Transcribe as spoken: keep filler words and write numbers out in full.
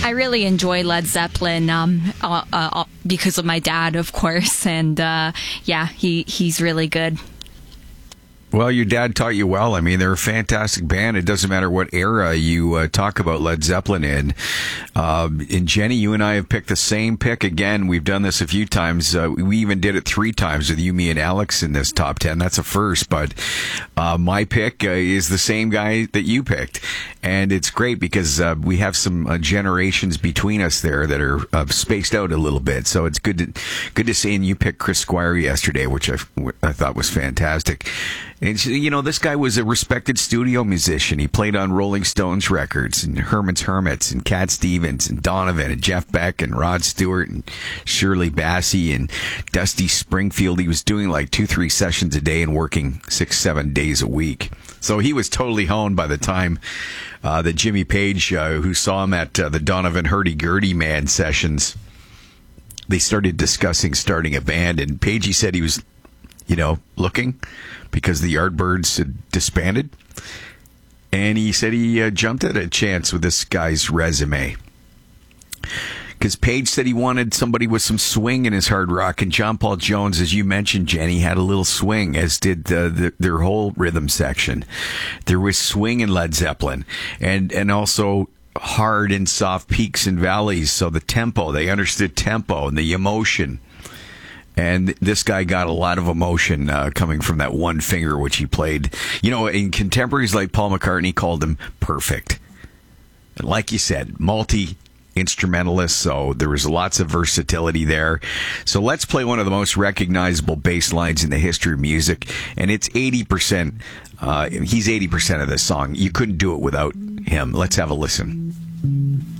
I really enjoy Led Zeppelin um, uh, uh, because of my dad, of course. And uh, yeah, he, he's really good. Well, your dad taught you well. I mean, they're a fantastic band. It doesn't matter what era you uh, talk about Led Zeppelin in. Uh, and Jenny, you and I have picked the same pick again. We've done this a few times. Uh, we even did it three times with you, me, and Alex in this top ten. That's a first. But uh, my pick uh, is the same guy that you picked. And it's great because uh, we have some uh, generations between us there that are uh, spaced out a little bit. So it's good to good to see. And you picked Chris Squire yesterday, which I, I thought was fantastic. And, you know, this guy was a respected studio musician. He played on Rolling Stones records and Herman's Hermits and Cat Stevens and Donovan and Jeff Beck and Rod Stewart and Shirley Bassey and Dusty Springfield. He was doing like two, three sessions a day and working six, seven days a week. So he was totally honed by the time uh, that Jimmy Page, uh, who saw him at uh, the Donovan Hurdy-Gurdy Man sessions, they started discussing starting a band. And Pagey said he was, you know, looking because the Yardbirds had disbanded. And he said he uh, jumped at a chance with this guy's resume. Because Page said he wanted somebody with some swing in his hard rock. And John Paul Jones, as you mentioned, Jenny, had a little swing, as did the, the, their whole rhythm section. There was swing in Led Zeppelin. And, and also hard and soft peaks and valleys. So the tempo, they understood tempo and the emotion. And this guy got a lot of emotion uh, coming from that one finger, which he played. You know, in contemporaries like Paul McCartney called him perfect. And like you said, multi-instrumentalist, so there was lots of versatility there. So let's play one of the most recognizable bass lines in the history of music. And it's eighty percent. Uh, he's eighty percent of this song. You couldn't do it without him. Let's have a listen.